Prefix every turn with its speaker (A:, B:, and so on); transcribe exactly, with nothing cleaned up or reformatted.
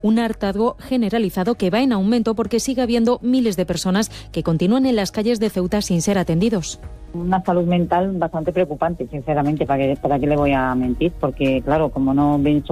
A: Un hartazgo generalizado que va en aumento porque sigue habiendo miles de personas que continúan en las calles de Ceuta sin ser atendidos.
B: Una salud mental bastante preocupante, sinceramente, ¿para qué, para qué le voy a mentir? Porque, claro, como no ven